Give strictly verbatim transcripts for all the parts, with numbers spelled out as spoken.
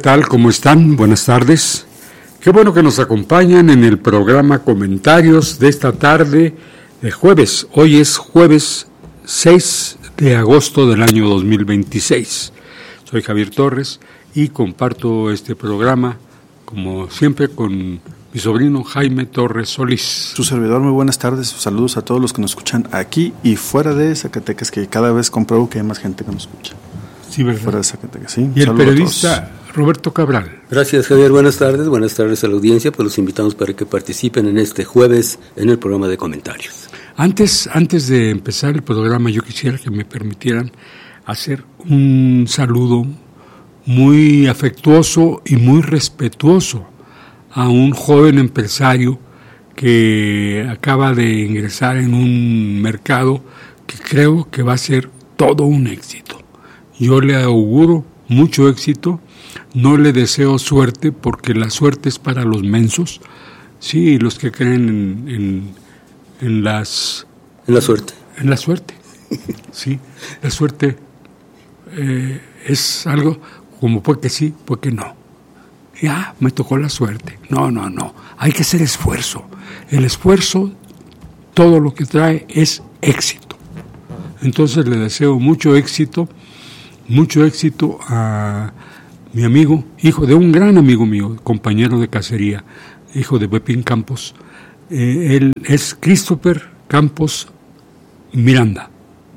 tal? ¿Cómo están? Buenas tardes. Qué bueno que nos acompañan en el programa Comentarios de esta tarde de jueves. Hoy es jueves seis de agosto del año dos mil veintiséis. Soy Javier Torres y comparto este programa, como siempre, con mi sobrino Jaime Torres Solís. Su servidor, muy buenas tardes. Saludos a todos los que nos escuchan aquí y fuera de Zacatecas, que cada vez compruebo que hay más gente que nos escucha. Sí, ¿verdad? Fuera de Zacatecas, sí. Y el periodista Roberto Cabral. Gracias, Javier. Buenas tardes. Buenas tardes a la audiencia. Pues los invitamos para que participen en este jueves en el programa de comentarios. Antes, antes de empezar el programa, yo quisiera que me permitieran hacer un saludo muy afectuoso y muy respetuoso a un joven empresario que acaba de ingresar en un mercado que creo que va a ser todo un éxito. Yo le auguro mucho éxito, no le deseo suerte porque la suerte es para los mensos, sí, los que creen en, en, en las... En la suerte. En la suerte, sí, la suerte eh, es algo como puede que sí, puede que no. Ya, me tocó la suerte. No, no, no, hay que hacer esfuerzo. El esfuerzo, todo lo que trae es éxito. Entonces le deseo mucho éxito, mucho éxito a mi amigo, hijo de un gran amigo mío, compañero de cacería, hijo de Pepín Campos. Eh, él es Christopher Campos Miranda.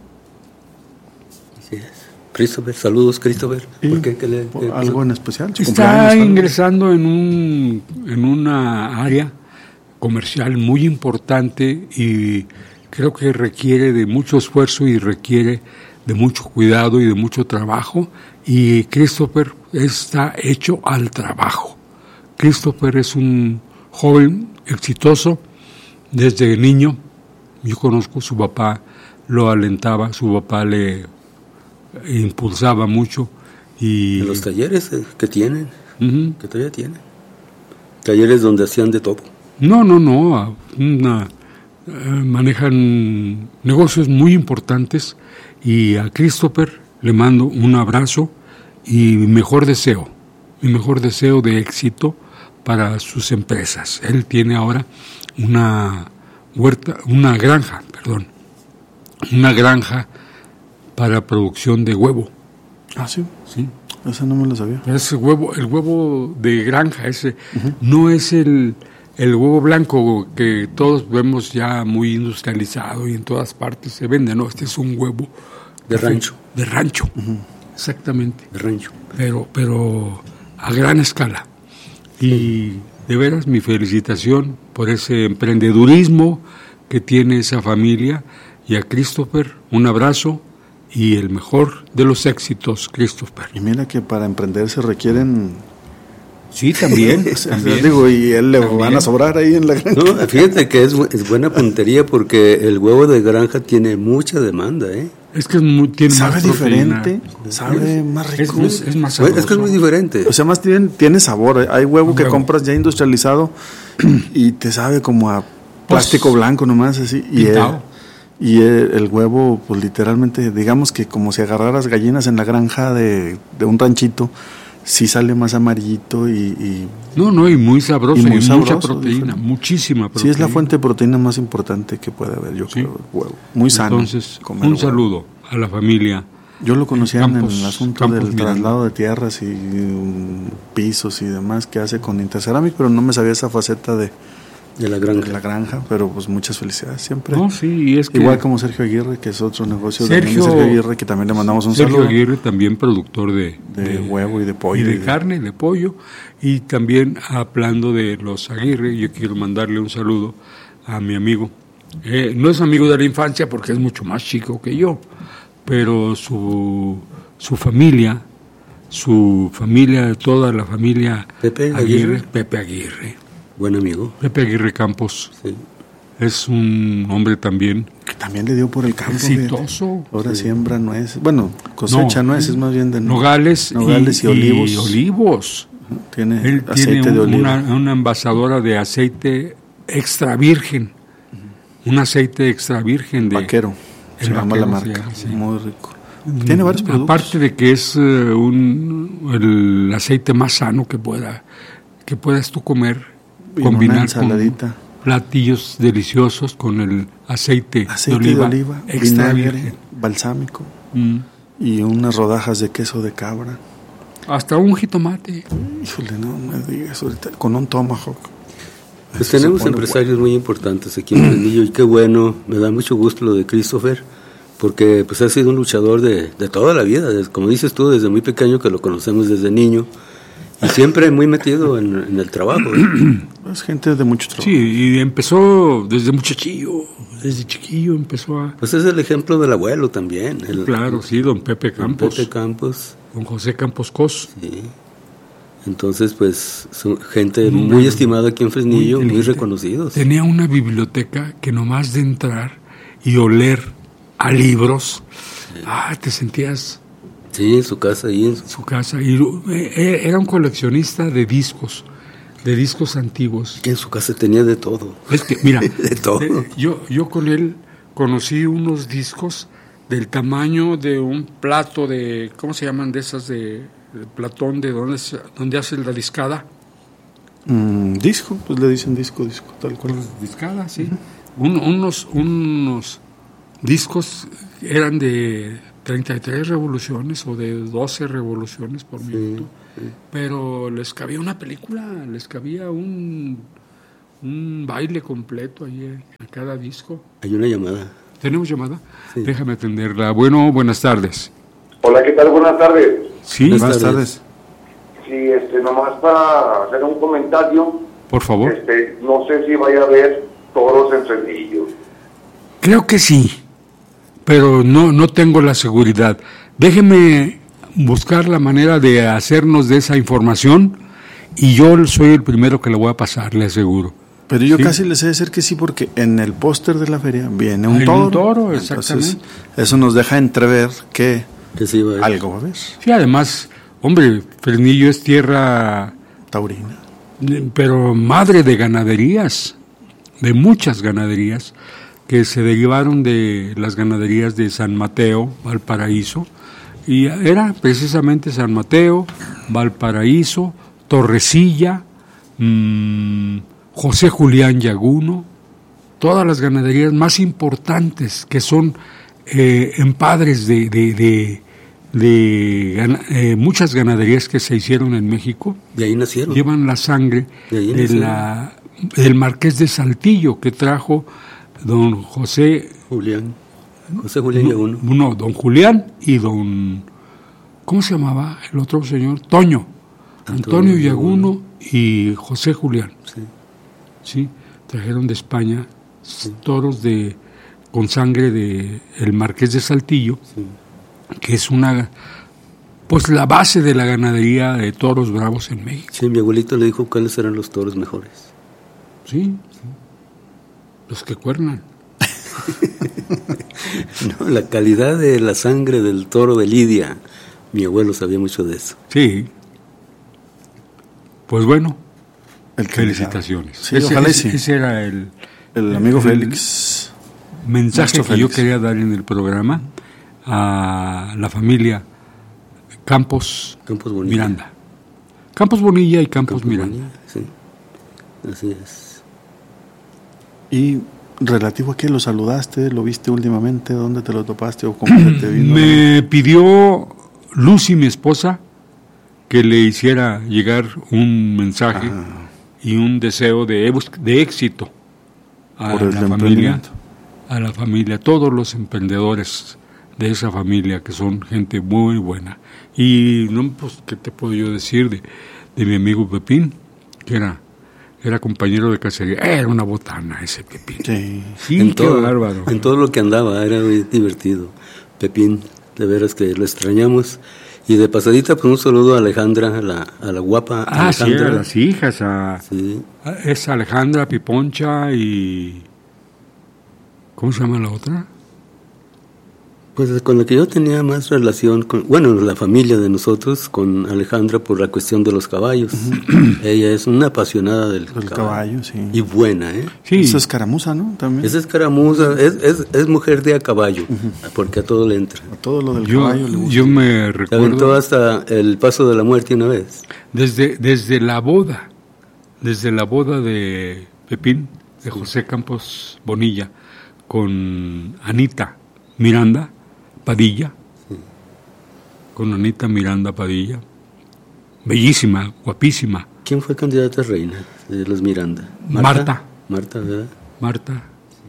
Así es. Christopher, saludos, Christopher. ¿Por qué? ¿Qué le, qué, ¿Algo en especial? Está ingresando en un en una área comercial muy importante y creo que requiere de mucho esfuerzo y requiere de mucho cuidado y de mucho trabajo, y Christopher está hecho al trabajo. Christopher es un joven exitoso desde niño. Yo conozco, su papá lo alentaba, su papá le impulsaba mucho. Y en los talleres que tienen, uh-huh. que todavía tienen, talleres donde hacían de todo. No, no, no, una, uh, manejan negocios muy importantes, y a Christopher le mando un abrazo y mi mejor deseo, mi mejor deseo de éxito para sus empresas. Él tiene ahora una huerta, una granja, perdón, una granja para producción de huevo. Ah, sí, sí. Eso no me lo sabía. Ese huevo, el huevo de granja, ese uh-huh. no es el el huevo blanco que todos vemos ya muy industrializado y en todas partes se vende. No, este es un huevo de rancho, de rancho, uh-huh. exactamente, de rancho, pero pero a gran escala. Y de veras mi felicitación por ese emprendedurismo que tiene esa familia, y a Christopher un abrazo y el mejor de los éxitos, Christopher. Y mira que para emprender se requieren... Sí, también, o sea, también. Digo, y él le también van a sobrar ahí en la granja. No, fíjate que es, es buena puntería porque el huevo de granja tiene mucha demanda, ¿eh? Es que es muy, tiene sabe más diferente, proteína. sabe más rico. Es, es, es más sabroso. Es que es muy diferente. O sea, más tiene, tiene sabor. Hay huevo, huevo que compras ya industrializado y te sabe como a plástico pues, blanco nomás, así. Y el, y el, el huevo, pues literalmente, digamos que como si agarraras gallinas en la granja de, de un ranchito, sí sale más amarillito y, y... No, no, y muy sabroso, y, muy y sabroso, mucha proteína, diferente. Muchísima proteína. Sí, es la fuente de proteína más importante que puede haber, yo sí. creo, el huevo. Muy sano. Entonces, un huevo. Saludo a la familia. Yo lo conocía Campos, en el asunto Campos del Miranda. traslado de tierras y um, pisos y demás que hace con Interceramic, pero no me sabía esa faceta de... De la granja. De la granja, pero pues muchas felicidades siempre. No, sí, y es que igual como Sergio Aguirre, que es otro negocio Sergio, de Sergio Aguirre, que también le mandamos un Sergio saludo. Sergio Aguirre también productor de, de, de huevo y de pollo. Y de, y de carne, de pollo. Y también hablando de los Aguirre, yo quiero mandarle un saludo a mi amigo. Eh, no es amigo de la infancia porque es mucho más chico que yo, pero su, su familia, su familia, toda la familia Pepe Aguirre, Aguirre, Pepe Aguirre. Buen amigo. Pepe Aguirre Campos. Sí. Es un hombre también. Que también le dio por el campo. Exitoso. De, ahora sí. Siembra nueces. Bueno, cosecha no, nueces más bien de nogales, nogales y, y olivos. Y olivos. Tiene Él aceite tiene un, de oliva. Una, una envasadora de aceite extra virgen. Uh-huh. Un aceite extra virgen de. Vaquero. Se llama la marca. Sea, sí. Muy rico. Tiene varios productos. Aparte de que es uh, un, el aceite más sano que pueda que puedas tú comer, y combinar con platillos deliciosos con el aceite, aceite de oliva, de oliva extra vinagre, virgen, balsámico mm. y unas rodajas de queso de cabra. Hasta un jitomate. Híjole, no me digas ahorita, con un tomahawk. Pues tenemos empresarios bueno. muy importantes aquí en Fresnillo y qué bueno, me da mucho gusto lo de Christopher, porque pues ha sido un luchador de, de toda la vida, desde, como dices tú, desde muy pequeño, que lo conocemos desde niño, y siempre muy metido en, en el trabajo. ¿eh? Es gente de mucho trabajo. Sí, y empezó desde muchachillo, desde chiquillo empezó a... Pues es el ejemplo del abuelo también. El, claro, sí, don Pepe Campos. Don Pepe Campos. Don José Campos Cos. Sí. Entonces, pues, son gente muy, muy estimada aquí en Fresnillo, muy, muy reconocidos. Tenía una biblioteca que nomás de entrar y oler a libros, sí. ah, te sentías... Sí, en su casa, ahí en su... su casa. Y eh, era un coleccionista de discos, de discos antiguos. Que en su casa tenía de todo. Es que, mira, de todo. De, yo, yo con él conocí unos discos del tamaño de un plato de, ¿cómo se llaman? De esas de, de Platón, de donde, donde hace la discada. Mm, disco, pues le dicen disco, disco, tal cual. Pues, discada, sí. Uh-huh. Un, unos, unos discos eran de treinta y tres revoluciones o de doce revoluciones por minuto, sí, sí. Pero les cabía una película, les cabía un, un baile completo ahí a cada disco. Hay una llamada. ¿Tenemos llamada? Sí. Déjame atenderla. Bueno, buenas tardes. Hola, ¿qué tal? Buenas tardes. Sí, buenas tardes. Sí, este, nomás para hacer un comentario. Por favor. Este, no sé si vaya a haber toros en Fresnillo. Creo que sí, pero no, no tengo la seguridad. Déjeme buscar la manera de hacernos de esa información y yo soy el primero que le voy a pasar, le aseguro. Pero yo ¿sí? casi les he de decir que sí, porque en el póster de la feria viene un Hay toro. Un toro, exactamente. Entonces, eso nos deja entrever que, que sí va a algo va a haber. Sí, además, hombre, Fresnillo es tierra taurina, pero madre de ganaderías, de muchas ganaderías, que se derivaron de las ganaderías de San Mateo, Valparaíso, y era precisamente San Mateo, Valparaíso, Torrecilla, mmm, José Julián Yaguno, todas las ganaderías más importantes que son eh, empadres de, de, de, de eh, muchas ganaderías que se hicieron en México. De ahí nacieron. Llevan la sangre de de la, del Marqués de Saltillo que trajo don José Julián. José Julián Yaguno. No, no, don Julián y don, ¿cómo se llamaba el otro señor? Toño. Antonio, Antonio Yaguno y José Julián. Sí. Sí, trajeron de España sí. toros de con sangre de el Marqués de Saltillo, sí. que es una pues la base de la ganadería de toros bravos en México. Sí, mi abuelito le dijo cuáles eran los toros mejores. Sí, sí. Los que cuernan. No, la calidad de la sangre del toro de Lidia, mi abuelo sabía mucho de eso. Sí. Pues bueno, el felicitaciones. Sí, ese, ojalá ese, sí. ese era el, el amigo el, Félix. Mensaje que Félix. yo quería dar en el programa a la familia Campos, Campos Bonilla. Miranda. Campos Bonilla y Campos, Campos Miranda. Bonilla, sí. Así es. Y relativo a qué, ¿lo saludaste? ¿Lo viste últimamente? ¿Dónde te lo topaste? ¿O cómo te vino? Me pidió Lucy, mi esposa, que le hiciera llegar un mensaje ah. y un deseo de, de éxito a Por la familia, a la familia, todos los emprendedores de esa familia que son gente muy buena. Y no, pues, ¿qué te puedo yo decir de, de mi amigo Pepín, que era era compañero de cacería? Era una botana ese Pepín. Sí, sí en qué todo, bárbaro. En todo lo que andaba era muy divertido. Pepín, de veras que lo extrañamos. Y de pasadita, pues un saludo a Alejandra, a la, a la guapa ah, Alejandra. Sí, a las hijas, a, sí. a, es Alejandra, Piponcha y... ¿Cómo se llama la otra? Pues con la que yo tenía más relación, con, bueno, la familia de nosotros, con Alejandra por la cuestión de los caballos. Uh-huh. Ella es una apasionada del caballo. caballo, sí. Y buena, ¿eh? Sí. Es escaramuza, ¿no? También. Es escaramuza, es, es, es mujer de a caballo, uh-huh. porque a todo le entra. A todo lo del yo, caballo le gusta. Yo me recuerdo... Se aventó hasta el paso de la muerte una vez. Desde, desde la boda, desde la boda de Pepín, de José Campos Bonilla, con Anita Miranda Padilla, sí. con Anita Miranda Padilla, bellísima, guapísima. ¿Quién fue candidata a reina de los Miranda? Marta. Marta, Marta ¿verdad? Marta,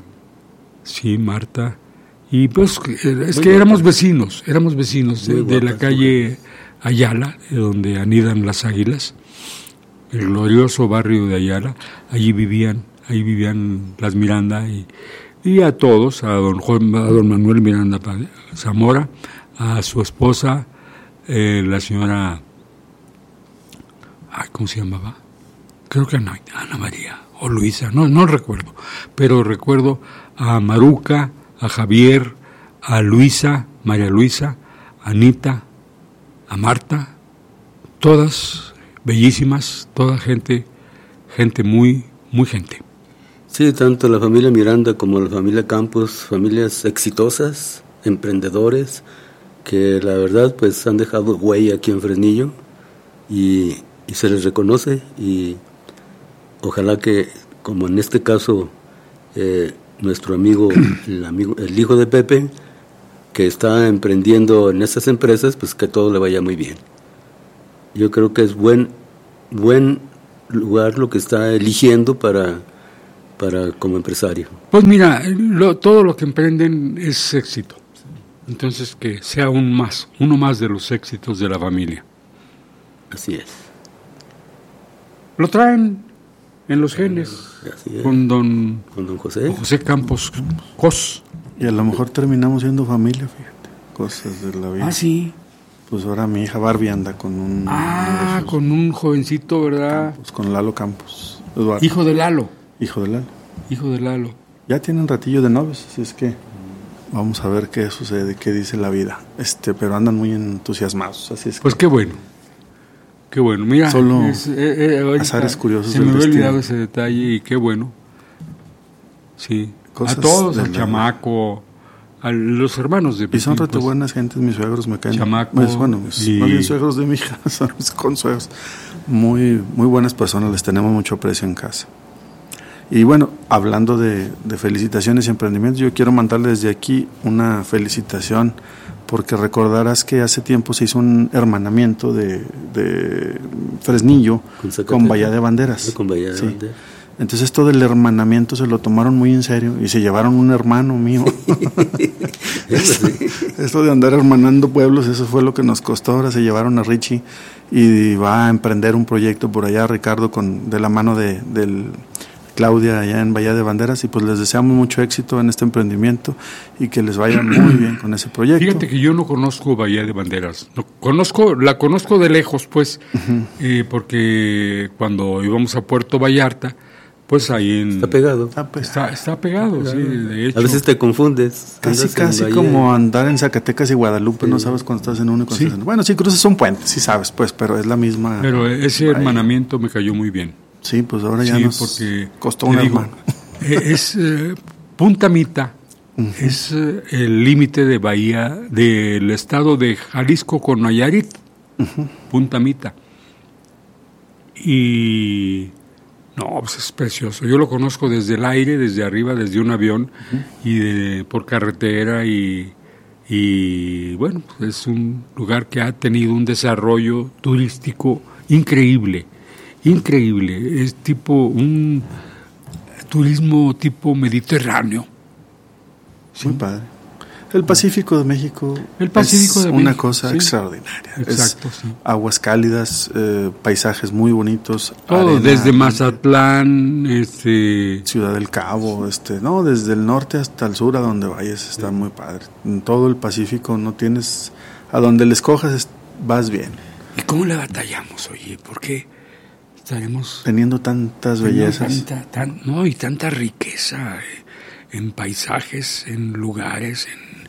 sí, Marta. Y pues es Muy que guapa. éramos vecinos, éramos vecinos de, guapa, de la calle sí. Ayala, donde anidan las águilas, el glorioso barrio de Ayala. Allí vivían, ahí vivían las Miranda y Y a todos, a don Juan, a don Manuel Miranda Zamora, a su esposa, eh, la señora, ay, ¿cómo se llamaba? Creo que Ana, Ana María o Luisa, no, no recuerdo, pero recuerdo a Maruca, a Javier, a Luisa, María Luisa, a Anita, a Marta, todas bellísimas, toda gente, gente muy, muy gente. Sí, tanto la familia Miranda como la familia Campos, familias exitosas, emprendedores, que la verdad pues han dejado huella aquí en Fresnillo y, y se les reconoce y ojalá que, como en este caso, eh, nuestro amigo el, amigo, el hijo de Pepe, que está emprendiendo en estas empresas, pues que todo le vaya muy bien. Yo creo que es buen, buen lugar lo que está eligiendo para... para como empresario. Pues mira, lo, todo lo que emprenden es éxito. Entonces que sea un más, uno más de los éxitos de la familia. Así es. Lo traen en los genes con don, con don José. Con José Campos Cos. Y a lo mejor terminamos siendo familia, fíjate. Cosas de la vida. Ah, sí. Pues ahora mi hija Barbie anda con un... Ah, con un jovencito, ¿verdad? Campos, con Lalo Campos. Eduardo. Hijo de Lalo. Hijo de Lalo. Hijo de Lalo. Ya tienen ratillo de novios, así es que vamos a ver qué sucede, qué dice la vida. Este, pero andan muy entusiasmados, así es. Pues que... qué bueno. Qué bueno. Mira, solo es, eh, eh, azares curiosos se del me había destino. olvidado ese detalle y qué bueno. Sí. Cosas a todos, al la... chamaco, a los hermanos de Pepín, y son reto pues, buenas gentes, mis suegros me caen. Chamaco, pues, bueno, mis, y... más bien suegros de mi hija, son mis consuegros. Muy, muy buenas personas, les tenemos mucho aprecio en casa. Y bueno, hablando de, de felicitaciones y emprendimientos, yo quiero mandarle desde aquí una felicitación, porque recordarás que hace tiempo se hizo un hermanamiento de, de Fresnillo con, con Bahía de Banderas. Con Bahía de sí. Banderas. Entonces esto del hermanamiento se lo tomaron muy en serio y se llevaron un hermano mío. esto, esto de andar hermanando pueblos, eso fue lo que nos costó. Ahora se llevaron a Richie y va a emprender un proyecto por allá, Ricardo, con de la mano de del Claudia allá en Bahía de Banderas, y pues les deseamos mucho éxito en este emprendimiento y que les vaya muy bien con ese proyecto. Fíjate que yo no conozco Bahía de Banderas, no, conozco, la conozco de lejos, pues, uh-huh. eh, porque cuando íbamos a Puerto Vallarta, pues ahí en... Está pegado. Está, está pegado, está pegado, sí, de hecho. A veces te confundes. Casi, casi como andar en Zacatecas y Guadalupe, sí. No sabes cuando estás en uno y cuando sí. estás en... Bueno, sí, cruzas un puente, sí sabes, pues, pero es la misma... Pero ese bahía. Hermanamiento me cayó muy bien. Sí, pues ahora ya sí, nos porque, costó un digo, hermano. Es eh, Punta Mita, uh-huh. es eh, el límite de Bahía del estado de Jalisco con Nayarit, uh-huh. Punta Mita. Y no, pues es precioso. Yo lo conozco desde el aire, desde arriba, desde un avión, uh-huh. y de, por carretera y, y bueno, pues es un lugar que ha tenido un desarrollo turístico increíble. Increíble, es tipo un turismo tipo mediterráneo. ¿Sí? Muy padre. El Pacífico de México El Pacífico es de una México, cosa sí. extraordinaria. Exacto, es sí. Aguas cálidas, eh, paisajes muy bonitos. Todo, arena, desde Mazatlán, este... Ciudad del Cabo, este, no, desde el norte hasta el sur, a donde vayas, está sí. muy padre. En todo el Pacífico no tienes, a donde le escojas vas bien. ¿Y cómo le batallamos, oye? ¿Por qué estaremos teniendo tantas bellezas? Tanta, tan, no, y tanta riqueza eh, en paisajes, en lugares, en,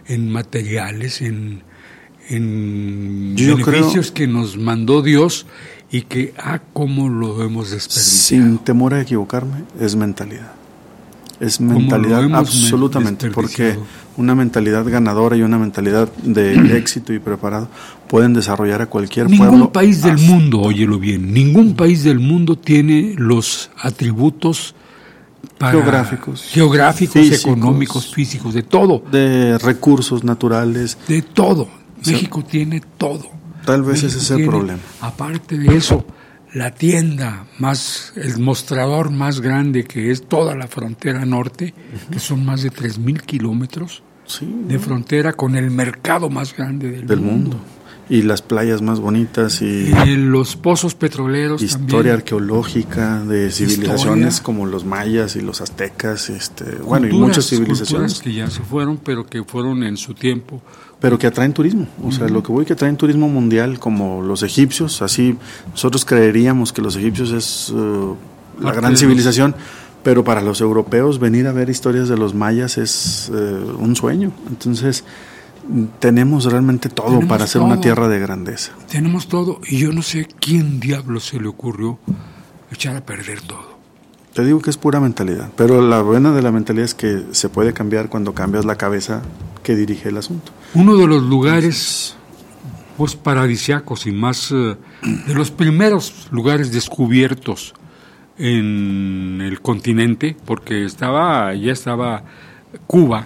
en materiales, en, en beneficios creo, que nos mandó Dios y que, ah, cómo lo hemos desperdiciado. Sin temor a equivocarme, es mentalidad. Es mentalidad absolutamente, porque una mentalidad ganadora y una mentalidad de éxito y preparado pueden desarrollar a cualquier ningún pueblo. Ningún país del mundo, óyelo bien, ningún país del mundo tiene los atributos para geográficos, geográficos, físicos, económicos, físicos, de todo. De recursos naturales. De todo. México o sea, tiene todo. Tal vez México ese es el tiene, problema. Aparte de eso, la tienda más, el mostrador más grande que es toda la frontera norte, uh-huh. que son más de tres mil kilómetros sí, de ¿no? frontera con el mercado más grande del, del mundo. mundo. Y las playas más bonitas y, y los pozos petroleros historia también. arqueológica de civilizaciones historia. Como los mayas y los aztecas, este, culturas, bueno, y muchas civilizaciones que ya se fueron, pero que fueron en su tiempo. Pero que atraen turismo, o uh-huh. sea, lo que voy que atraen turismo mundial, como los egipcios, así nosotros creeríamos que los egipcios es uh, la gran civilización, pero para los europeos venir a ver historias de los mayas es uh, un sueño. Entonces tenemos realmente todo tenemos para ser todo. Una tierra de grandeza. Tenemos todo, y yo no sé quién diablo se le ocurrió echar a perder todo. Te digo que es pura mentalidad, pero la buena de la mentalidad es que se puede cambiar cuando cambias la cabeza que dirige el asunto. Uno de los lugares pues paradisíacos y más uh, de los primeros lugares descubiertos en el continente, porque estaba ya estaba Cuba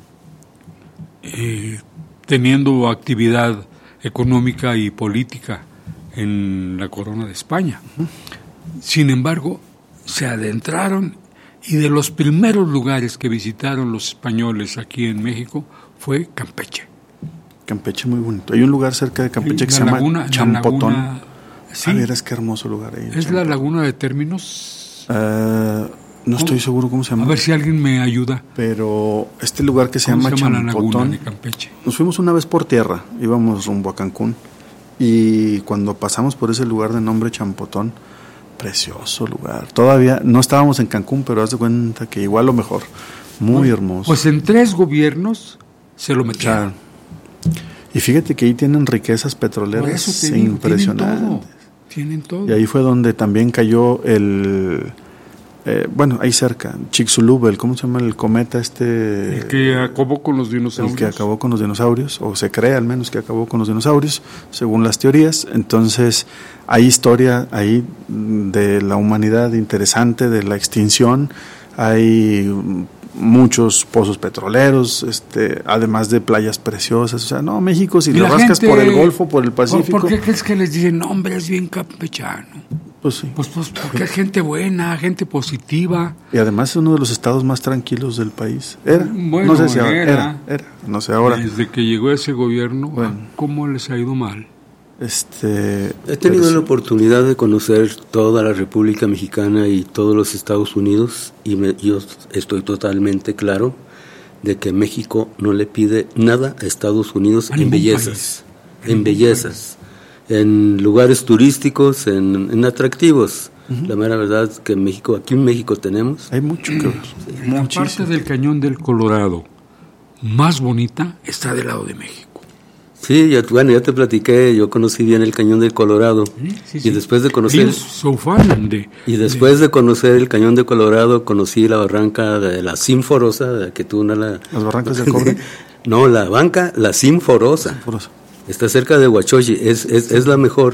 eh, teniendo actividad económica y política en la corona de España. Uh-huh. Sin embargo, se adentraron y de los primeros lugares que visitaron los españoles aquí en México fue Campeche. Campeche muy bonito. Hay un lugar cerca de Campeche que se laguna, llama Champotón. Laguna, sí. A ver, es que hermoso lugar ahí. ¿Es Champotón. la laguna de términos? Uh, no ¿Cómo? Estoy seguro cómo se llama. A ver si alguien me ayuda. Pero este lugar que se llama, se llama Champotón. La laguna de Campeche. Nos fuimos una vez por tierra, íbamos rumbo a Cancún. Y cuando pasamos por ese lugar de nombre Champotón, precioso lugar. Todavía no estábamos en Cancún, pero haz de cuenta que igual lo mejor. Muy bueno, hermoso. Pues en tres gobiernos se lo metieron. Y fíjate que ahí tienen riquezas petroleras digo, impresionantes. Tienen todo, tienen todo. Y ahí fue donde también cayó el... Eh, bueno, ahí cerca, Chicxulub, el, ¿cómo se llama? El cometa este... El que acabó con los dinosaurios. El que acabó con los dinosaurios, o se cree al menos que acabó con los dinosaurios, según las teorías. Entonces, hay historia ahí de la humanidad interesante, de la extinción. Hay muchos pozos petroleros, este, además de playas preciosas. O sea, no, México, si lo rascas gente, por el Golfo, por el Pacífico... ¿Por qué crees que les dicen, no, hombre, es bien campechano? Pues sí. Pues, pues porque hay gente buena, gente positiva. Y además es uno de los estados más tranquilos del país. Era, bueno, no sé si ahora, era, era, era, no sé ahora. Desde que llegó ese gobierno, bueno, ¿cómo les ha ido mal? Este, He tenido pero, la oportunidad de conocer toda la República Mexicana y todos los Estados Unidos y me, yo estoy totalmente claro de que México no le pide nada a Estados Unidos en bellezas, país. en bellezas. En lugares turísticos, en, en atractivos. Uh-huh. La mera verdad es que en México, aquí en México tenemos... Hay mucho que ver. Sí, la parte del Cañón del Colorado más bonita está del lado de México. Sí, ya, bueno, ya te platiqué, yo conocí bien el Cañón del Colorado. Sí, sí, sí. Y después de conocer... So fan de, y después de, de conocer el Cañón del Colorado, conocí la barranca de la Sinforosa, de que tú no la... ¿Las barrancas de cobre? No, la banca, la Sinforosa. Sinforosa. Está cerca de Huachochi, es, es, es la mejor.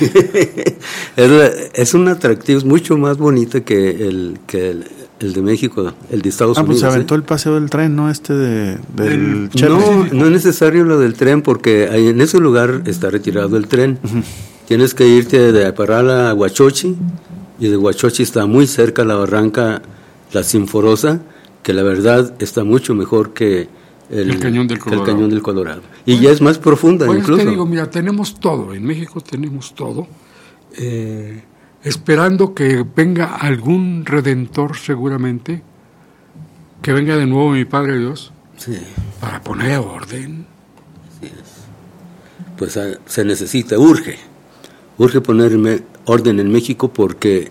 es, la, es un atractivo, es mucho más bonito que el que el, el de México, el de Estados ah, Unidos. Ah, pues se aventó ¿eh? el paseo del tren, ¿no? Este de, del el, No, no es necesario lo del tren, porque ahí en ese lugar está retirado el tren. Uh-huh. Tienes que irte de Parral a Huachochi, y de Huachochi está muy cerca la barranca, la Sinforosa, que la verdad está mucho mejor que... El, el, cañón del el cañón del Colorado. Y bueno, ya es más profunda pues incluso. Te digo, mira, tenemos todo, en México tenemos todo, eh, esperando que venga algún redentor seguramente, que venga de nuevo mi Padre Dios, sí. para poner orden. Así es. Pues a, se necesita, urge, urge poner orden en México porque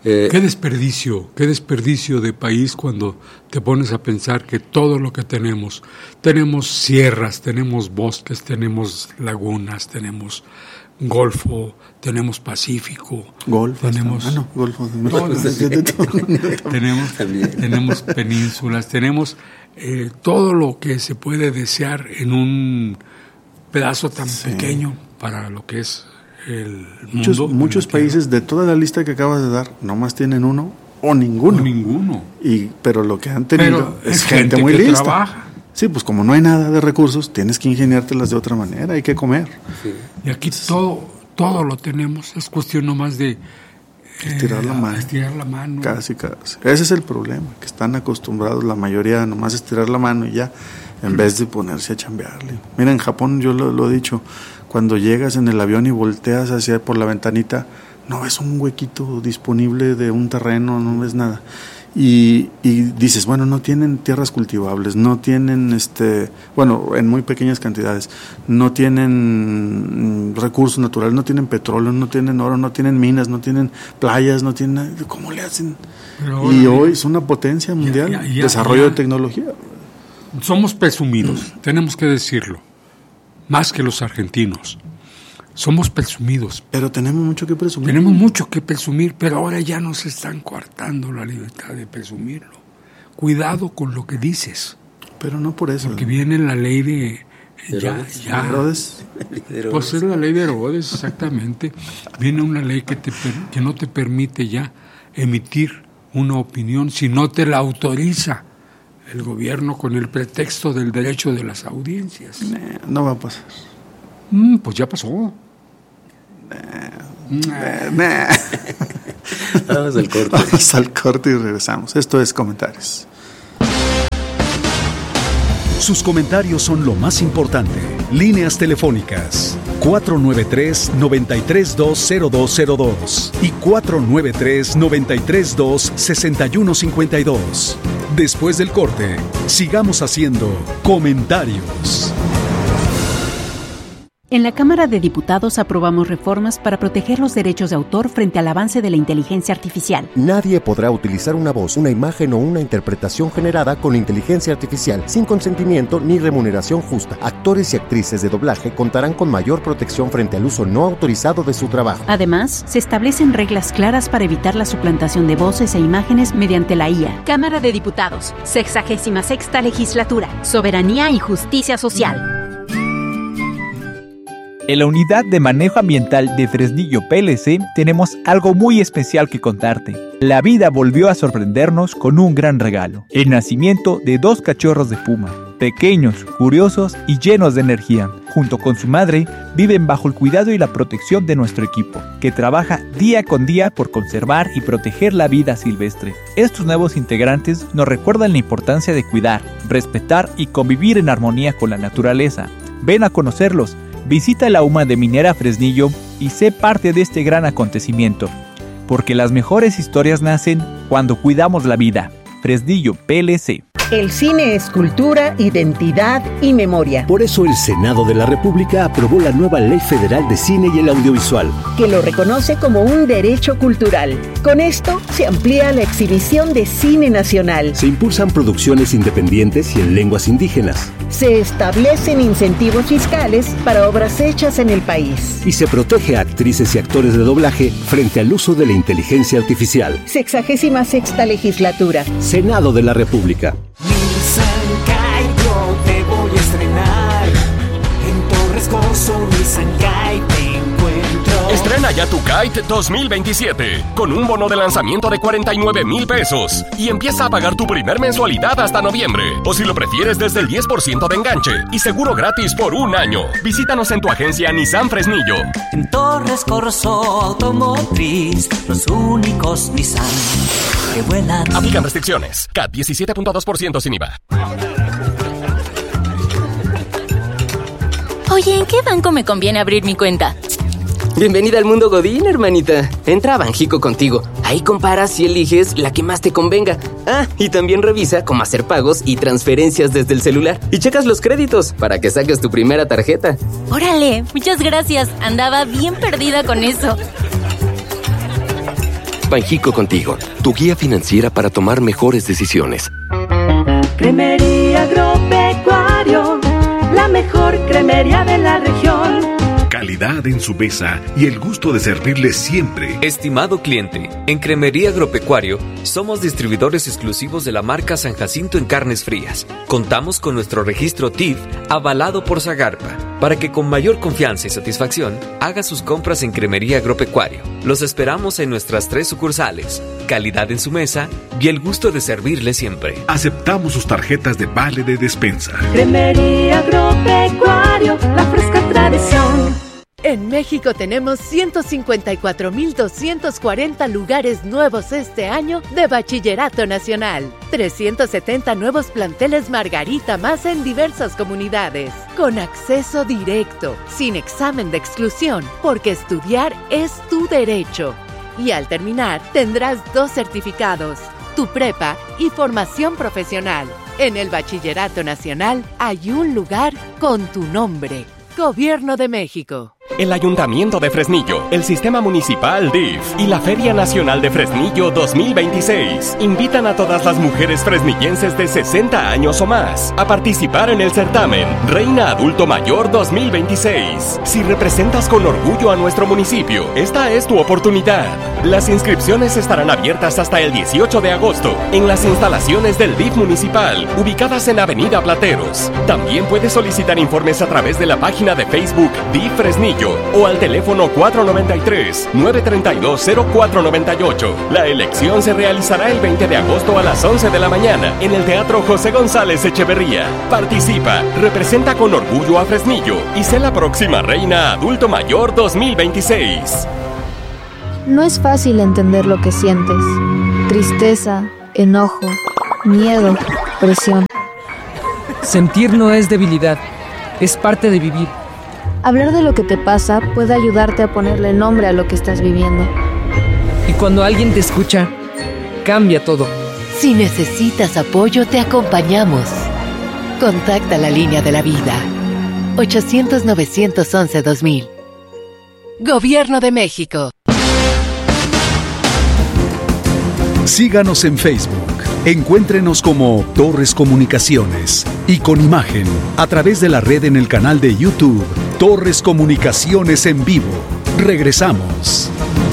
Eh, qué desperdicio, qué desperdicio de país cuando te pones a pensar que todo lo que tenemos, tenemos sierras, tenemos bosques, tenemos lagunas, tenemos Golfo, tenemos Pacífico, Golfo, tenemos, ah, no, Golfo, tenemos, tenemos penínsulas, tenemos eh, todo lo que se puede desear en un pedazo tan sí. pequeño para lo que es el muchos, mundo. Muchos países de toda la lista que acabas de dar, nomás tienen uno o ninguno. O ninguno. Y, pero lo que han tenido pero es, es gente, gente muy que lista. Trabaja. Sí, pues como no hay nada de recursos, tienes que ingeniártelas de otra manera, hay que comer. Sí. Y aquí todo, todo lo tenemos, es cuestión nomás de... Estirar eh, la mano. Estirar la mano. Casi, casi. Ese es el problema, que están acostumbrados la mayoría a nomás estirar la mano y ya, en vez de ponerse a chambearle. Mira, en Japón yo lo, lo he dicho, cuando llegas en el avión y volteas hacia por la ventanita, no ves un huequito disponible de un terreno, no ves nada. Y, y dices, bueno, no tienen tierras cultivables, no tienen, este, bueno, en muy pequeñas cantidades, no tienen recursos naturales, no tienen petróleo, no tienen oro, no tienen minas, no tienen playas, no tienen, ¿cómo le hacen? Pero, y hoy es una potencia mundial, ya, ya, ya, desarrollo ya. de tecnología. Somos presumidos, tenemos que decirlo, más que los argentinos. Somos presumidos. Pero tenemos mucho que presumir. Tenemos mucho que presumir, pero ahora ya nos están coartando la libertad de presumirlo. Cuidado con lo que dices. Pero no por eso. Porque viene la ley de... Ya, ya. Herodes. Pues es la ley de Herodes, exactamente. Viene una ley que, te, que no te permite ya emitir una opinión si no te la autoriza el gobierno con el pretexto del derecho de las audiencias. No, no va a pasar. Mm, pues ya pasó. Nah, nah. Vamos al corte. Vamos al corte y regresamos. Esto es Comentarios. Sus comentarios son lo más importante. Líneas telefónicas cuatro nueve tres, nueve tres dos, cero dos cero dos y cuatro nueve tres, nueve tres dos, seis uno cinco dos. Después del corte, sigamos haciendo Comentarios. En la Cámara de Diputados aprobamos reformas para proteger los derechos de autor frente al avance de la inteligencia artificial. Nadie podrá utilizar una voz, una imagen o una interpretación generada con inteligencia artificial sin consentimiento ni remuneración justa. Actores y actrices de doblaje contarán con mayor protección frente al uso no autorizado de su trabajo. Además, se establecen reglas claras para evitar la suplantación de voces e imágenes mediante la I A. Cámara de Diputados, sexagésima sexta legislatura, soberanía y justicia social. En la Unidad de Manejo Ambiental de Fresnillo P L C tenemos algo muy especial que contarte. La vida volvió a sorprendernos con un gran regalo: el nacimiento de dos cachorros de puma, pequeños, curiosos y llenos de energía. Junto con su madre, viven bajo el cuidado y la protección de nuestro equipo, que trabaja día con día por conservar y proteger la vida silvestre. Estos nuevos integrantes nos recuerdan la importancia de cuidar, respetar y convivir en armonía con la naturaleza. Ven a conocerlos. Visita la U M A de Minera Fresnillo y sé parte de este gran acontecimiento, porque las mejores historias nacen cuando cuidamos la vida. Fresnillo P L C. El cine es cultura, identidad y memoria. Por eso el Senado de la República aprobó la nueva Ley Federal de Cine y el Audiovisual, que lo reconoce como un derecho cultural. Con esto se amplía la exhibición de cine nacional. Se impulsan producciones independientes y en lenguas indígenas. Se establecen incentivos fiscales para obras hechas en el país. Y se protege a actrices y actores de doblaje frente al uso de la inteligencia artificial. Sexagésima sexta legislatura. Senado de la República. Nissan Kite, yo te voy a estrenar. En Torres Corso, Nissan Kite te encuentro. Estrena ya tu Kite dos mil veintisiete con un bono de lanzamiento de cuarenta y nueve mil pesos y empieza a pagar tu primer mensualidad hasta noviembre. O si lo prefieres, desde el diez por ciento de enganche y seguro gratis por un año. Visítanos en tu agencia Nissan Fresnillo. En Torres Corso Automotriz, los únicos Nissan que vuelan. Aplican restricciones. C A T diecisiete punto dos por ciento sin I V A. Oye, ¿en qué banco me conviene abrir mi cuenta? Bienvenida al mundo Godín, hermanita. Entra a Banjico contigo. Ahí comparas y eliges la que más te convenga. Ah, y también revisa cómo hacer pagos y transferencias desde el celular. Y checas los créditos para que saques tu primera tarjeta. Órale, muchas gracias. Andaba bien perdida con eso. Banjico Contigo, tu guía financiera para tomar mejores decisiones. Cremería Agropecuario, la mejor cremería de la región. Calidad en su mesa y el gusto de servirle siempre. Estimado cliente, en Cremería Agropecuario somos distribuidores exclusivos de la marca San Jacinto en carnes frías. Contamos con nuestro registro T I F avalado por Zagarpa para que con mayor confianza y satisfacción haga sus compras en Cremería Agropecuario. Los esperamos en nuestras tres sucursales. Calidad en su mesa y el gusto de servirle siempre. Aceptamos sus tarjetas de vale de despensa. Cremería Agropecuario, la fresca tradición. En México tenemos ciento cincuenta y cuatro mil doscientos cuarenta lugares nuevos este año de Bachillerato Nacional. trescientos setenta nuevos planteles Margarita más en diversas comunidades. Con acceso directo, sin examen de exclusión, porque estudiar es tu derecho. Y al terminar, tendrás dos certificados, tu prepa y formación profesional. En el Bachillerato Nacional hay un lugar con tu nombre. Gobierno de México. El Ayuntamiento de Fresnillo, el Sistema Municipal D I F y la Feria Nacional de Fresnillo dos mil veintiséis invitan a todas las mujeres fresnillenses de sesenta años o más a participar en el certamen Reina Adulto Mayor dos mil veintiséis. Si representas con orgullo a nuestro municipio, esta es tu oportunidad. Las inscripciones estarán abiertas hasta el dieciocho de agosto en las instalaciones del D I F municipal, ubicadas en Avenida Plateros. También puedes solicitar informes a través de la página de Facebook D I F Fresnillo o al teléfono cuatro nueve tres, nueve tres dos, cero cuatro nueve ocho. La elección se realizará el veinte de agosto a las once de la mañana en el Teatro José González Echeverría. Participa, representa con orgullo a Fresnillo y sé la próxima Reina Adulto Mayor dos mil veintiséis. No es fácil entender lo que sientes. Tristeza, enojo, miedo, presión. Sentir no es debilidad, es parte de vivir. Hablar de lo que te pasa puede ayudarte a ponerle nombre a lo que estás viviendo. Y cuando alguien te escucha, cambia todo. Si necesitas apoyo, te acompañamos. Contacta la línea de la vida. ochocientos, novecientos once, dos mil. Gobierno de México. Síganos en Facebook. Encuéntrenos como Torres Comunicaciones y con imagen a través de la red en el canal de YouTube Torres Comunicaciones en Vivo. Regresamos.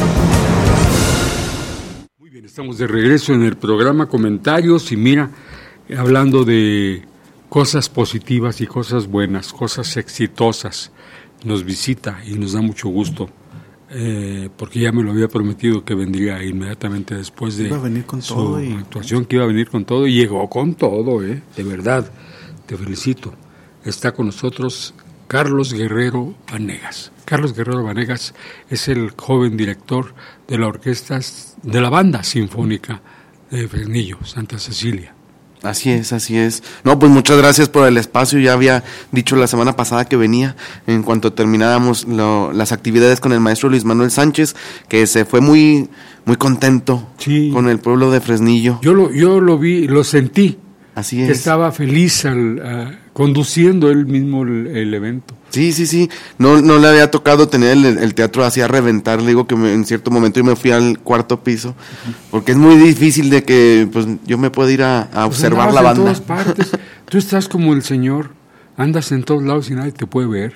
Muy bien, estamos de regreso en el programa Comentarios y mira, hablando de cosas positivas y cosas buenas, cosas exitosas, nos visita y nos da mucho gusto. Eh, porque ya me lo había prometido que vendría inmediatamente después de iba a venir con su todo y... actuación, que iba a venir con todo, y llegó con todo, eh, de verdad, te felicito. Está con nosotros Carlos Guerrero Vanegas. Carlos Guerrero Vanegas es el joven director de la orquesta, de la banda sinfónica de Fresnillo, Santa Cecilia. Así es, así es. No, pues muchas gracias por el espacio. Ya había dicho la semana pasada que venía en cuanto termináramos lo, las actividades con el maestro Luis Manuel Sánchez, que se fue muy muy contento sí. con el pueblo de Fresnillo. Yo lo yo lo vi, lo sentí. Así es. Que estaba feliz al, uh, conduciendo él mismo el, el evento. Sí, sí, sí. No no le había tocado tener el, el teatro así a reventar. Le digo que me, en cierto momento yo me fui al cuarto piso, porque es muy difícil de que pues yo me pueda ir a, a pues observar la banda. En todas partes. Tú estás como el señor, andas en todos lados y nadie te puede ver.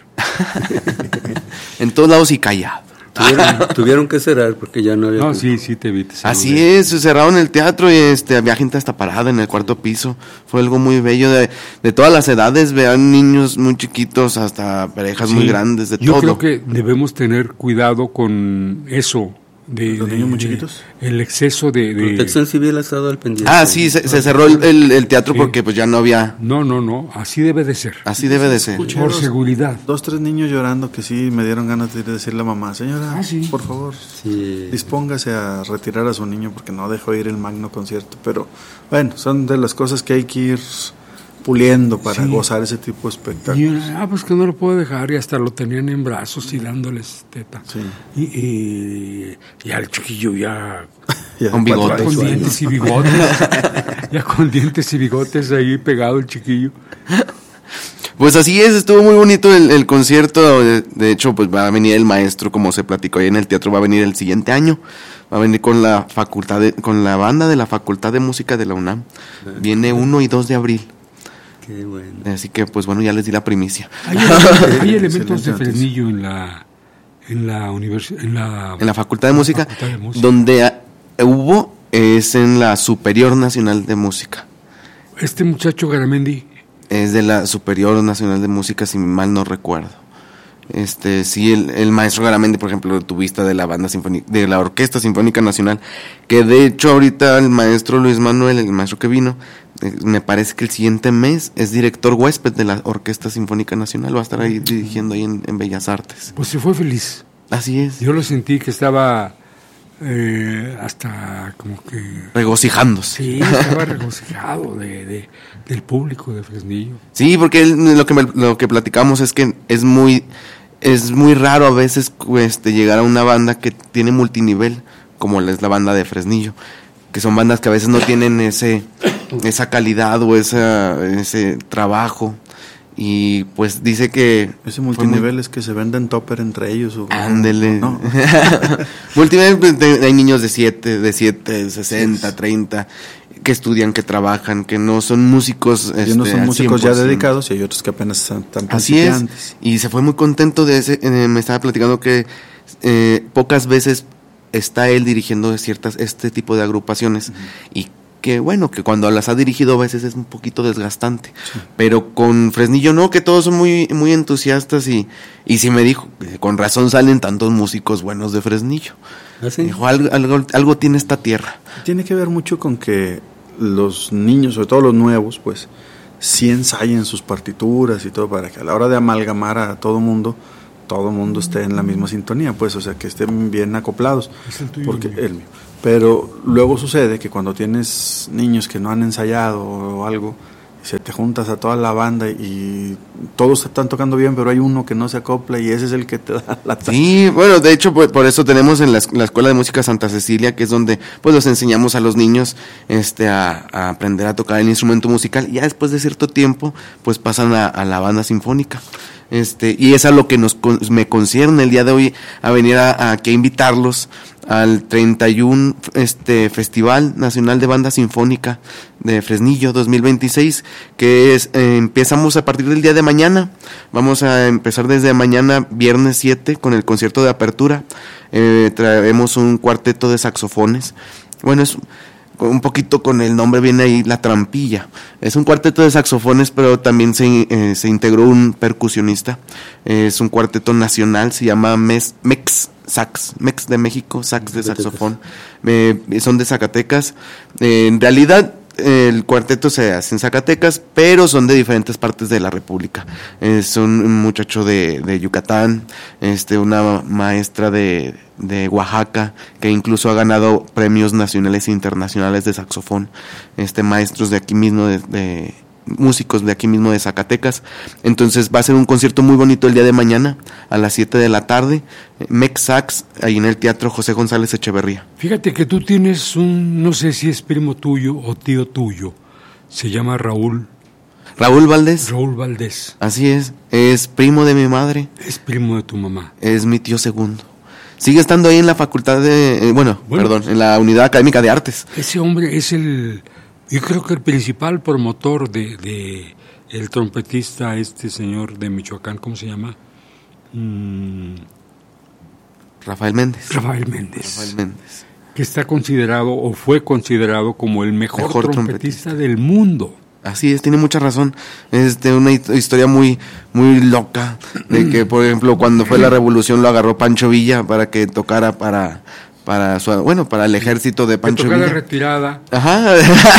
En todos lados y callado. Tuvieron, tuvieron que cerrar porque ya no había... No, sí, sí te vi. Te Así es, cerraron el teatro y este había gente hasta parada en el cuarto piso. Fue algo muy bello, de, de todas las edades, vean niños muy chiquitos hasta parejas sí, muy grandes, de yo todo. Yo creo que debemos tener cuidado con eso. De, ¿Los de, niños muy de, chiquitos? El exceso de... de... Protección Civil ha estado al pendiente. Ah, sí, se, se cerró el, el, el teatro sí. porque pues ya no había... No, no, no, así debe de ser. Así debe de ser. Escuché por dos, seguridad. Dos, tres niños llorando que sí me dieron ganas de decirle a mamá, señora, ah, sí. por favor, sí. dispóngase a retirar a su niño porque no dejó ir el magno concierto. Pero bueno, son de las cosas que hay que ir puliendo para sí. gozar ese tipo de espectáculos. Y, ah, pues que no lo puedo dejar, y hasta lo tenían en brazos y dándoles teta. Sí. Y, y, y al chiquillo ya, ya con bigotes. Con dientes y bigotes. Ya con dientes y bigotes ahí pegado el chiquillo. Pues así es, estuvo muy bonito el, el concierto. De, de hecho, pues va a venir el maestro, como se platicó ahí en el teatro, va a venir el siguiente año. Va a venir con la facultad de, con la banda de la Facultad de Música de la UNAM. Viene uno y dos de abril. Qué bueno. Así que, pues bueno, ya les di la primicia. Hay, hay elementos de Fresnillo en la en la universidad, en la, en la Facultad de Música, Facultad de Música. Donde a, hubo es en la Superior Nacional de Música. Este muchacho Garamendi es de la Superior Nacional de Música, si mal no recuerdo. Este, sí, el, el maestro Garamendi, por ejemplo, tuvista de la banda sinfónica, de la Orquesta Sinfónica Nacional, que de hecho ahorita el maestro Luis Manuel, el maestro que vino, eh, me parece que el siguiente mes es director huésped de la Orquesta Sinfónica Nacional, va a estar ahí dirigiendo ahí en, en Bellas Artes. Pues se fue feliz. Así es. Yo lo sentí que estaba eh, hasta como que regocijándose. Sí, estaba regocijado de, de, del público de Fresnillo. Sí, porque él, lo que me, lo que platicamos es que es muy es muy raro a veces este, llegar a una banda que tiene multinivel, como es la banda de Fresnillo, que son bandas que a veces no tienen ese esa calidad o esa, ese trabajo. Y pues dice que ese multinivel muy... es que se venden topper entre ellos. O... Ándele. No. Multinivel, pues, de, hay niños de siete, de siete, sesenta, sí. treinta, que estudian, que trabajan, que no son músicos. Y este, no son músicos ya dedicados y hay otros que apenas están Así es. Y se fue muy contento de ese. Eh, me estaba platicando que eh, pocas veces está él dirigiendo ciertas este tipo de agrupaciones. Uh-huh. Y que bueno, que cuando las ha dirigido a veces es un poquito desgastante, sí. Pero con Fresnillo no, que todos son muy muy entusiastas y y sí me dijo, con razón salen tantos músicos buenos de Fresnillo. ¿Ah, sí? Dijo, algo, algo, algo tiene esta tierra. Tiene que ver mucho con que los niños, sobre todo los nuevos, pues sí ensayen sus partituras y todo para que a la hora de amalgamar a todo mundo, todo mundo esté en la misma sintonía, pues, o sea, que estén bien acoplados. Es el tuyo, porque el mío. Pero luego sucede que cuando tienes niños que no han ensayado o algo, se te juntas a toda la banda y todos están tocando bien, pero hay uno que no se acopla y ese es el que te da la tarea. Sí, bueno, de hecho por, por eso tenemos en la, la Escuela de Música Santa Cecilia, que es donde pues los enseñamos a los niños este a, a aprender a tocar el instrumento musical, y ya después de cierto tiempo pues pasan a, a la banda sinfónica. Este, y es a lo que nos me concierne el día de hoy, a venir a, a, aquí a invitarlos al treinta y uno este Festival Nacional de Banda Sinfónica de Fresnillo dos mil veintiséis, que es eh, empezamos a partir del día de mañana. Vamos a empezar desde mañana, viernes siete, con el concierto de apertura. Eh, traemos un cuarteto de saxofones. Bueno, es un poquito con el nombre viene ahí La Trampilla. Es un cuarteto de saxofones, pero también se, eh, se integró un percusionista. Eh, es un cuarteto nacional, se llama Mes, Mex Sax, Mex de México, sax de saxofón. Eh, son de Zacatecas. Eh, en realidad el cuarteto se hace en Zacatecas, pero son de diferentes partes de la República. Es un muchacho de, de Yucatán, este, una maestra de, de Oaxaca, que incluso ha ganado premios nacionales e internacionales de saxofón, este, maestros de aquí mismo, de, de músicos de aquí mismo de Zacatecas. Entonces va a ser un concierto muy bonito el día de mañana a las siete de la tarde, Mex Sax, ahí en el Teatro José González Echeverría. Fíjate que tú tienes un, no sé si es primo tuyo o tío tuyo, se llama Raúl. Raúl Valdés. Raúl Valdés. Así es, es primo de mi madre. Es primo de tu mamá. Es mi tío segundo. Sigue estando ahí en la facultad de, eh, bueno, bueno, perdón, en la Unidad Académica de Artes. Ese hombre es el, yo creo que el principal promotor de, de el trompetista, este señor de Michoacán, ¿cómo se llama? Mm. Rafael Méndez. Rafael Méndez. Rafael Méndez. Que está considerado o fue considerado como el mejor, mejor trompetista, trompetista del mundo. Así es, tiene mucha razón. Es de una historia muy muy loca de que, por ejemplo, cuando fue la revolución lo agarró Pancho Villa para que tocara para para su, bueno, para el ejército de Pancho Villa. Que tocara retirada. Ajá.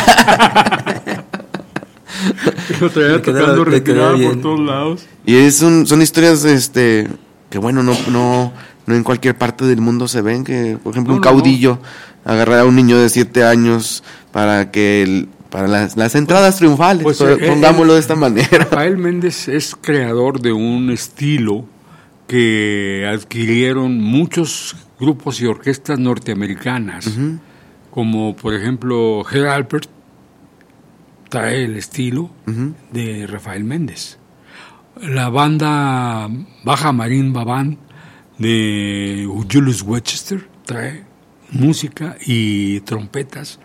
Lo traía tocando retirada por todos lados. Y es un, son historias este que bueno, no no no en cualquier parte del mundo se ven, que por ejemplo no, un caudillo no. agarrar a un niño de siete años para que el para las, las entradas triunfales, pues, pues, eh, pongámoslo eh, de esta manera. Rafael Méndez es creador de un estilo que adquirieron muchos grupos y orquestas norteamericanas, uh-huh. como por ejemplo Herb Alpert trae el estilo uh-huh. de Rafael Méndez. la banda Baja Marimba Band de Julius Westchester trae música y trompetas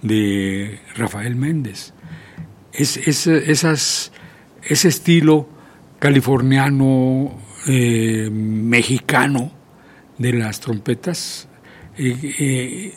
de Rafael Méndez. Es, es, esas, ese estilo californiano, eh, mexicano de las trompetas eh, eh,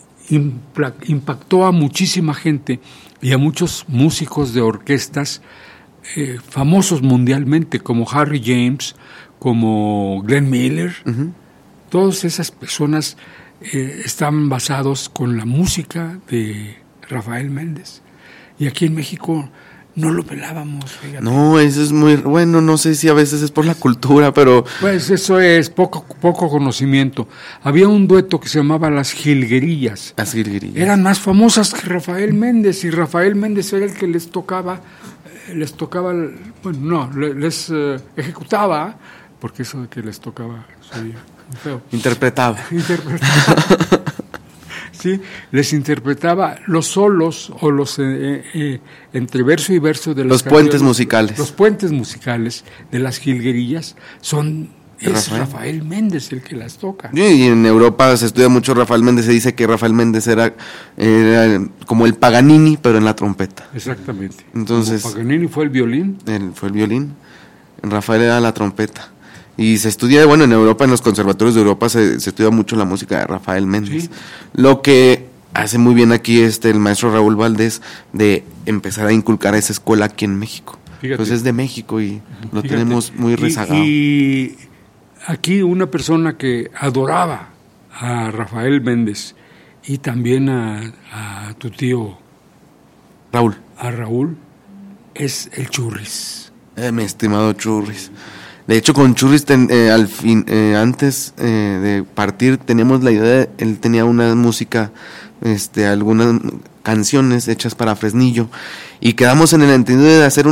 impactó a muchísima gente y a muchos músicos de orquestas eh, famosos mundialmente, como Harry James, como Glenn Miller. Uh-huh. Todas esas personas eh, están basados con la música de Rafael Méndez. Y aquí en México no lo pelábamos. Fíjate. No, eso es muy bueno, no sé si a veces es por la cultura, pero... Pues eso es poco, poco conocimiento. Había un dueto que se llamaba Las Jilguerillas. Las Jilguerillas. Eran más famosas que Rafael Méndez, y Rafael Méndez era el que les tocaba, les tocaba, bueno, no, les eh, ejecutaba, porque eso de que les tocaba soy feo. Interpretaba. Interpretaba. Sí, les interpretaba los solos o los eh, eh, entre verso y verso de las los puentes musicales. Los puentes musicales de las jilguerillas son es Rafael. Rafael Méndez el que las toca. Y en Europa se estudia mucho Rafael Méndez, se dice que Rafael Méndez era, era como el Paganini, pero en la trompeta. Exactamente. Entonces, como Paganini fue el violín. Él fue el violín. Rafael era la trompeta. Y se estudia, bueno, en Europa, en los conservatorios de Europa se, se estudia mucho la música de Rafael Méndez. Sí. Lo que hace muy bien aquí este el maestro Raúl Valdés de empezar a inculcar esa escuela aquí en México. Fíjate. Pues es de México y lo Fíjate. tenemos muy rezagado. Y, y aquí una persona que adoraba a Rafael Méndez y también a, a tu tío Raúl. A Raúl es el Churris. Eh, mi estimado Churris. De hecho, con Churris, ten, eh, al fin, eh, antes eh, de partir, teníamos la idea de, él tenía una música, este, algunas canciones hechas para Fresnillo, y quedamos en el entendido de hacer un